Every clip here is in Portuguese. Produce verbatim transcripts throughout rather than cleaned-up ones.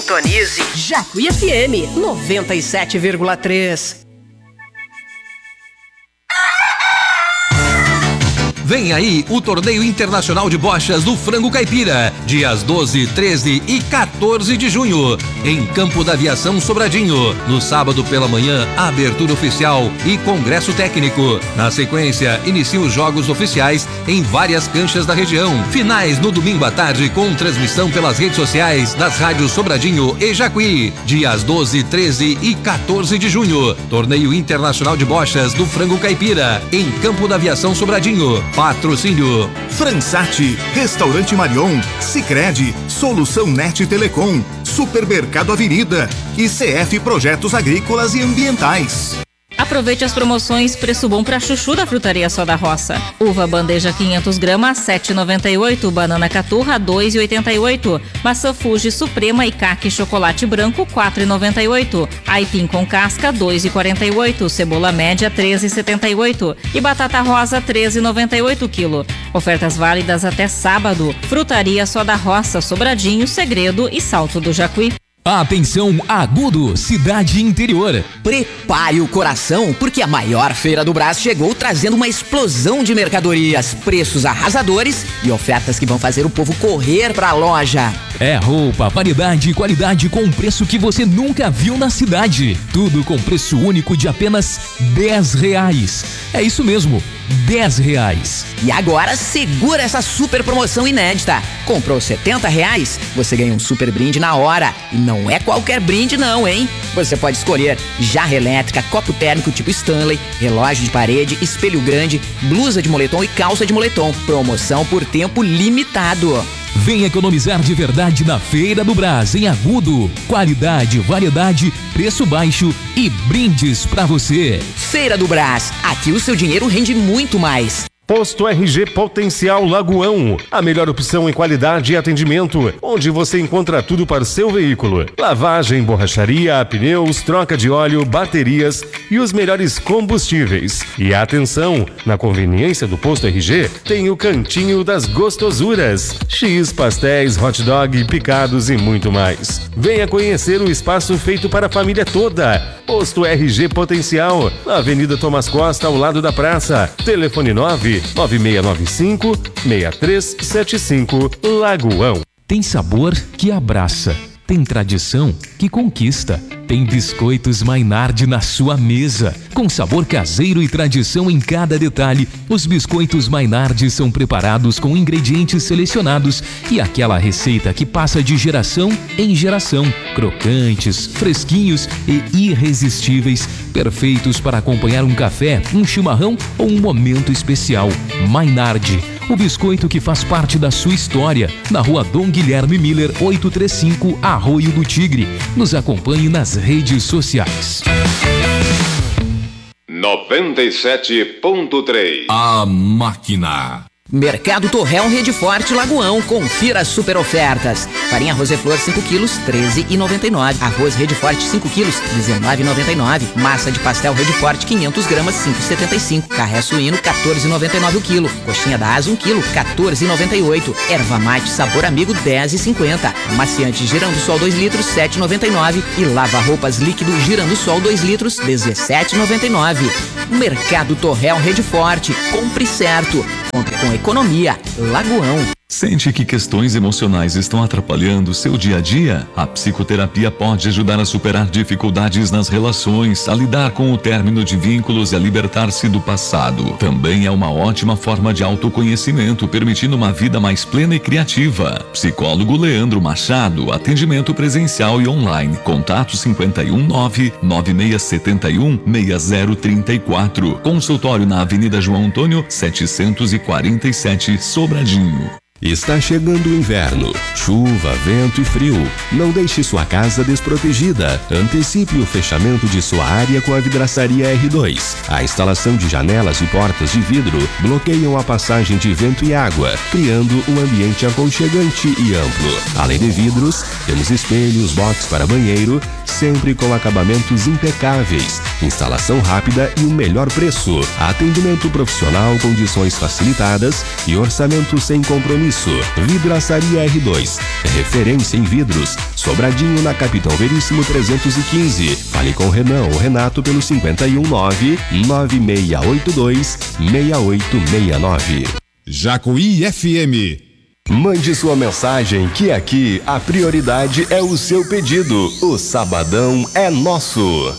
Sintonize Jacuí F M noventa e sete vírgula três. Vem aí o Torneio Internacional de Bochas do Frango Caipira, dias doze, treze e quatorze de junho, em Campo da Aviação Sobradinho. No sábado pela manhã, abertura oficial e congresso técnico. Na sequência, iniciam os jogos oficiais em várias canchas da região. Finais no domingo à tarde, com transmissão pelas redes sociais das rádios Sobradinho e Jacuí. Dias doze, treze e quatorze de junho. Torneio Internacional de Bochas do Frango Caipira, em Campo da Aviação Sobradinho. Patrocínio Fransat, Restaurante Marion, Sicredi, Solução Net Telecom, Supermercado Avenida e C F Projetos Agrícolas e Ambientais. Aproveite as promoções Preço Bom pra Chuchu da Frutaria Só da Roça. Uva bandeja quinhentos gramas, sete reais e noventa e oito centavos. Banana caturra, dois reais e oitenta e oito centavos. Maçã Fuji Suprema e Caqui Chocolate Branco, quatro reais e noventa e oito centavos. Aipim com casca, dois reais e quarenta e oito centavos. Cebola média, treze reais e setenta e oito centavos. E batata rosa, treze reais e noventa e oito centavos quilo. Ofertas válidas até sábado. Frutaria Só da Roça, Sobradinho, Segredo e Salto do Jacuí. Atenção, Agudo, cidade interior. Prepare o coração, porque a maior feira do Brás chegou trazendo uma explosão de mercadorias, preços arrasadores e ofertas que vão fazer o povo correr pra loja. É roupa, variedade e qualidade com um preço que você nunca viu na cidade. Tudo com preço único de apenas dez reais. É isso mesmo, dez reais. E agora segura essa super promoção inédita. Comprou setenta reais, você ganha um super brinde na hora. E não é qualquer brinde não, hein? Você pode escolher jarra elétrica, copo térmico tipo Stanley, relógio de parede, espelho grande, blusa de moletom e calça de moletom. Promoção por tempo limitado. Vem economizar de verdade na Feira do Brás, em Agudo. Qualidade, variedade, preço baixo e brindes pra você. Feira do Brás, aqui o seu dinheiro rende muito mais. Posto R G Potencial Lagoão, a melhor opção em qualidade e atendimento, onde você encontra tudo para o seu veículo. Lavagem, borracharia, pneus, troca de óleo, baterias e os melhores combustíveis. E atenção, na conveniência do Posto R G, tem o Cantinho das Gostosuras. X, pastéis, hot dog, picados e muito mais. Venha conhecer o espaço feito para a família toda. Posto R G Potencial, na Avenida Tomás Costa, ao lado da praça. Telefone nove nove seis nove cinco, seis três sete cinco, Lagoão. Tem sabor que abraça, tem tradição que conquista. Tem biscoitos Maynard na sua mesa. Com sabor caseiro e tradição em cada detalhe, os biscoitos Maynard são preparados com ingredientes selecionados e aquela receita que passa de geração em geração. Crocantes, fresquinhos e irresistíveis, perfeitos para acompanhar um café, um chimarrão ou um momento especial. Maynard, o biscoito que faz parte da sua história. Na rua Dom Guilherme Miller, oitocentos e trinta e cinco, Arroio do Tigre. Nos acompanhe nas redes sociais. noventa e sete ponto três. A Máquina. Mercado Torrel Rede Forte Lagoão. Confira as super ofertas. Farinha Roseflor cinco quilos, treze reais e noventa e nove centavos. Arroz Rede Forte cinco quilos, dezenove reais e noventa e nove centavos. Massa de pastel Rede Forte quinhentas gramas, cinco reais e setenta e cinco centavos. Carré suíno, quatorze reais e noventa e nove centavos o quilo. Coxinha da Asa um quilo, quatorze reais e noventa e oito centavos. Erva mate Sabor Amigo, dez reais e cinquenta centavos. Amaciante Girando Sol dois litros, sete reais e noventa e nove centavos. E lava roupas líquido Girando Sol dois litros, dezessete reais e noventa e nove centavos. Mercado Torrel Rede Forte. Compre certo. Compre com economia. Lagoão. Sente que questões emocionais estão atrapalhando o seu dia a dia? A psicoterapia pode ajudar a superar dificuldades nas relações, a lidar com o término de vínculos e a libertar-se do passado. Também é uma ótima forma de autoconhecimento, permitindo uma vida mais plena e criativa. Psicólogo Leandro Machado, atendimento presencial e online. Contato cinco um nove, nove seis sete um, seis zero três quatro. Consultório na Avenida João Antônio, setecentos e quarenta e sete, Sobradinho. Está chegando o inverno, chuva, vento e frio. Não deixe sua casa desprotegida. Antecipe o fechamento de sua área com a vidraçaria R dois. A instalação de janelas e portas de vidro bloqueiam a passagem de vento e água, criando um ambiente aconchegante e amplo. Além de vidros, temos espelhos, box para banheiro, sempre com acabamentos impecáveis, instalação rápida e o melhor preço. Atendimento profissional, condições facilitadas e orçamento sem compromisso. isso, Vidraçaria R dois, referência em vidros, Sobradinho na Capitão Veríssimo trezentos e quinze. Fale com o Renan ou Renato pelo cinquenta e um nove, nove seis oito dois, seis oito seis nove. Jacuí F M. Mande sua mensagem que aqui a prioridade é o seu pedido. O Sabadão é nosso.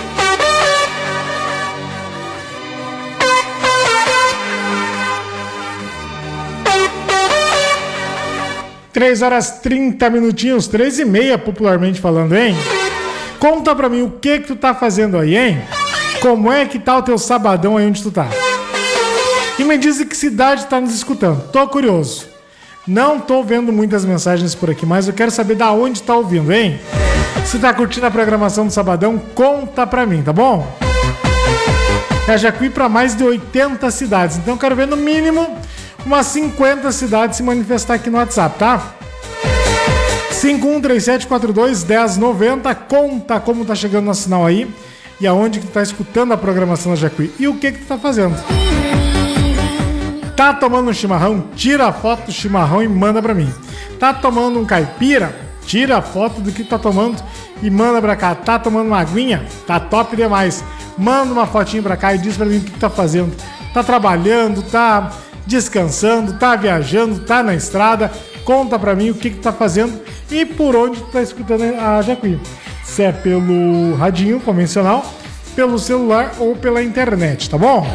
três horas trinta minutinhos, três e meia popularmente falando, hein? Conta pra mim o que que tu tá fazendo aí, hein? Como é que tá o teu sabadão aí onde tu tá? E me diz que cidade tá nos escutando. Tô curioso. Não tô vendo muitas mensagens por aqui, mas eu quero saber da onde tá ouvindo, hein? Se tá curtindo a programação do Sabadão, conta pra mim, tá bom? É Jacuí pra mais de oitenta cidades, então eu quero ver no mínimo umas cinquenta cidades se manifestar aqui no WhatsApp, tá? cinco um três sete quatro dois, um zero nove zero, conta como tá chegando no sinal aí e aonde que tu tá escutando a programação da Jacuí e o que que tu tá fazendo. Tá tomando um chimarrão? Tira a foto do chimarrão e manda pra mim. Tá tomando um caipira? Tira a foto do que tá tomando e manda pra cá. Tá tomando uma aguinha? Tá top demais. Manda uma fotinha pra cá e diz pra mim o que, que tá fazendo. Tá trabalhando, tá descansando, tá viajando, tá na estrada. Conta pra mim o que, que tá fazendo e por onde tu tá escutando a Jacuí. Se é pelo radinho convencional, pelo celular ou pela internet, tá bom?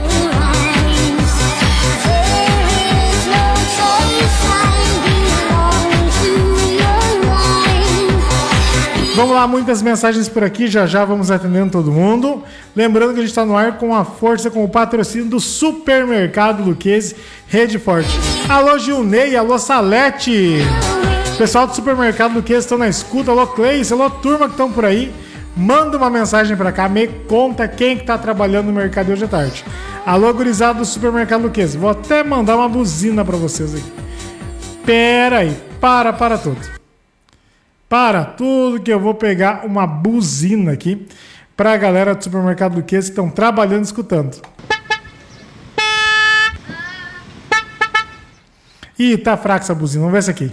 Vamos lá, muitas mensagens por aqui, já já vamos atendendo todo mundo. Lembrando que a gente está no ar com a força, com o patrocínio do Supermercado Luquezzi, Rede Forte. Alô Gilney, alô Salete. Pessoal do Supermercado Luquezzi estão na escuta, alô Cleice, alô turma que estão por aí. Manda uma mensagem para cá, me conta quem que tá trabalhando no mercado hoje à tarde. Alô gurizada do Supermercado Luquezzi, vou até mandar uma buzina para vocês aí. Pera aí, para, para tudo. Para tudo que eu vou pegar uma buzina aqui para a galera do Supermercado Luquezzi que estão trabalhando e escutando. Ih, tá fraca essa buzina, vamos ver essa aqui.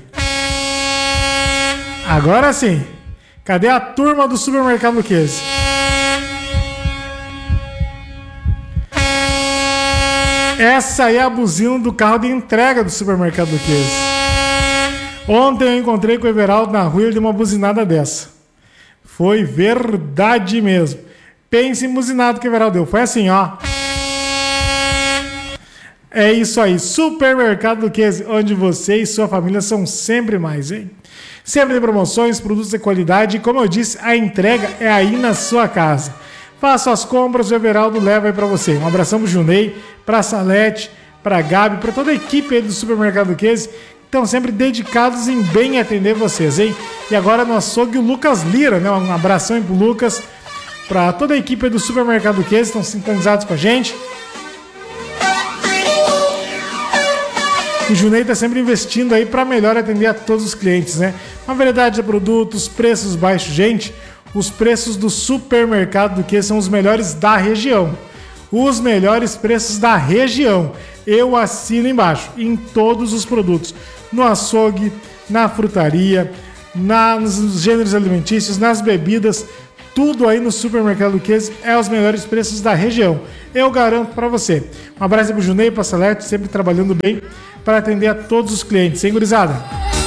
Agora sim. Cadê a turma do Supermercado Luquezzi? Essa aí é a buzina do carro de entrega do Supermercado Luquezzi. Ontem eu encontrei com o Everaldo na rua e ele deu uma buzinada dessa. Foi verdade mesmo. Pense em buzinado que o Everaldo deu. Foi assim, ó. É isso aí. Supermercado Luquezzi, onde você e sua família são sempre mais, hein? Sempre tem promoções, produtos de qualidade e, como eu disse, a entrega é aí na sua casa. Faça as compras, o Everaldo leva aí pra você. Um abração pro Junei, pra Salete, pra Gabi, pra toda a equipe aí do Supermercado Luquezzi. Estão sempre dedicados em bem atender vocês, hein? E agora no açougue o Lucas Lira, né? Um abração aí pro Lucas, pra toda a equipe do Supermercado Luquezzi, estão sintonizados com a gente. O Junei tá sempre investindo aí para melhor atender a todos os clientes, né? Uma variedade de produtos, preços baixos, gente. Os preços do Supermercado Luquezzi são os melhores da região. Os melhores preços da região. Eu assino embaixo, em todos os produtos. No açougue, na frutaria, na, nos gêneros alimentícios, nas bebidas, tudo aí no Supermercado Luquezzi é os melhores preços da região. Eu garanto para você. Um abraço pro Junei e pra Salete, sempre trabalhando bem para atender a todos os clientes, hein, gurizada?